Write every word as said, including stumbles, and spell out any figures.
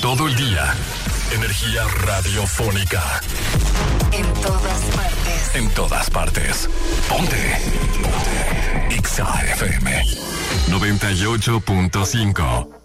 Todo el día. Energía radiofónica. En todas partes. En todas partes. Ponte. Ponte. X A F M noventa y ocho punto cinco.